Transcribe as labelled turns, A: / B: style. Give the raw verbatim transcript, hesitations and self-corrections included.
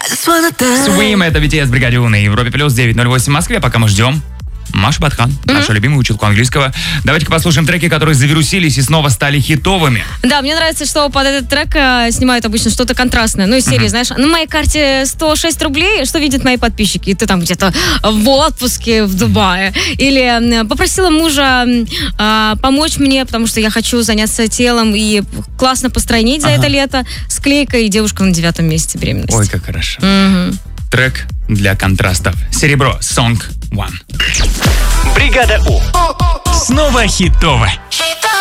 A: Swim, это би ти эс, Бригаде У на Европе плюс девять ноль восемь в Москве. Пока мы ждем. Маша Батхан, mm-hmm. наша любимая училка английского. Давайте-ка послушаем треки, которые завирусились и снова стали хитовыми.
B: Да, мне нравится, что под этот трек э, снимают обычно что-то контрастное. Ну, из серии, mm-hmm. знаешь, на моей карте сто шесть рублей, что видят мои подписчики? И ты там где-то в отпуске в Дубае. Или э, попросила мужа э, помочь мне, потому что я хочу заняться телом и классно постройнить за ага. это лето. Склейка и девушка на девятом месяце беременности.
A: Ой, как хорошо.
B: Mm-hmm.
A: Трек для контрастов. Серебро. Song One.
C: Бригада У. Снова хитово.